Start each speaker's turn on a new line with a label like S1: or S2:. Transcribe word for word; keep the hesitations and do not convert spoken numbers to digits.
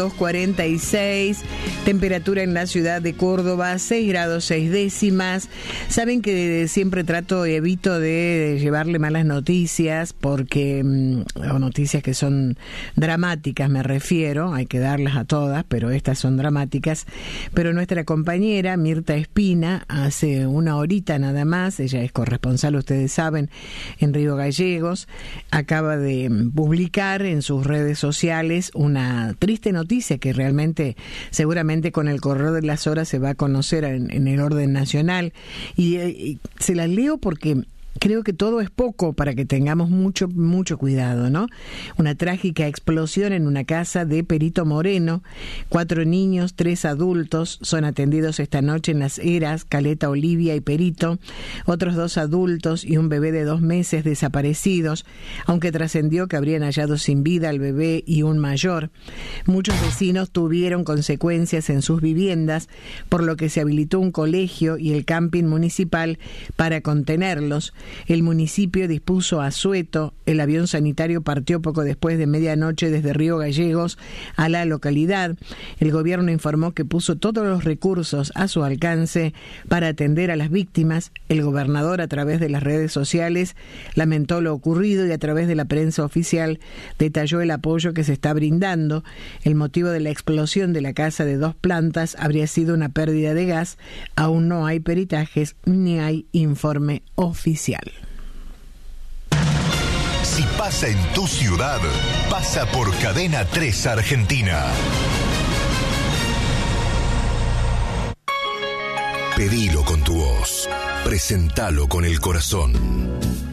S1: dos cuarenta y seis, temperatura en la ciudad de Córdoba, seis grados seis décimas. Saben que siempre trato y evito de llevarle malas noticias, porque, o noticias que son dramáticas me refiero, hay que darlas a todas, pero estas son dramáticas. Pero nuestra compañera Mirta Espina, hace una horita nada más, ella es corresponsal, ustedes saben, en Río Gallegos, acaba de publicar en sus redes sociales una triste noticia que realmente, seguramente con el correr de las horas se va a conocer en, en el orden nacional, y, y se las leo porque creo que todo es poco para que tengamos mucho, mucho cuidado, ¿no? Una trágica explosión en una casa de Perito Moreno. Cuatro niños, tres adultos son atendidos esta noche en Las Heras, Caleta, Olivia y Perito. Otros dos adultos y un bebé de dos meses desaparecidos, aunque trascendió que habrían hallado sin vida al bebé y un mayor. Muchos vecinos tuvieron consecuencias en sus viviendas, por lo que se habilitó un colegio y el camping municipal para contenerlos. El municipio dispuso asueto. El avión sanitario partió poco después de medianoche desde Río Gallegos a la localidad. El gobierno informó que puso todos los recursos a su alcance para atender a las víctimas. El gobernador, a través de las redes sociales, lamentó lo ocurrido y a través de la prensa oficial detalló el apoyo que se está brindando. El motivo de la explosión de la casa de dos plantas habría sido una pérdida de gas. Aún no hay peritajes ni hay informe oficial.
S2: Si pasa en tu ciudad, pasa por Cadena tres Argentina. Pedilo con tu voz, presentalo con el corazón.